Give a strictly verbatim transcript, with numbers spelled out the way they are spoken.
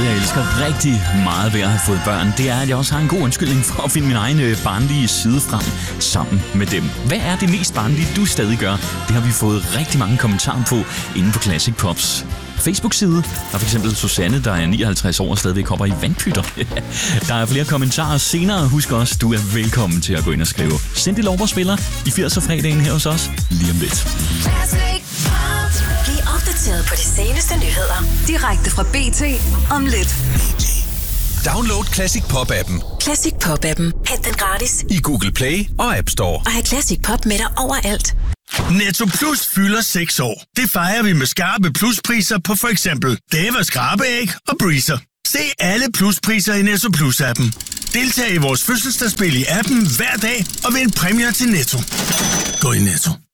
noget, jeg elsker rigtig meget ved at have fået børn, det er, at jeg også har en god undskyldning for at finde min egen barnlige side frem sammen med dem. Hvad er det mest barnlige, du stadig gør? Det har vi fået rigtig mange kommentarer på inde på Classic Pops Facebook-side. Der er for eksempel Susanne, der er nioghalvtreds år og stadigvæk hopper i vandpytter. Der er flere kommentarer senere. Husk også, du er velkommen til at gå ind og skrive. Cindy Lauper spiller i firserne-fredagen her hos os lige om lidt. Bliv opdateret på de seneste nyheder direkte fra B T om lidt. Download Classic Pop-appen. Classic Pop-appen. Hent den gratis I Google Play og App Store. og have Classic Pop med dig overalt. Netto Plus fylder seks år. Det fejrer vi med skarpe pluspriser på for eksempel Deva skrabeæg og Breezer. Se alle pluspriser i Netto Plus-appen. Deltag i vores fødselsdagsspil i appen hver dag og vind præmier til Netto. Gå i Netto.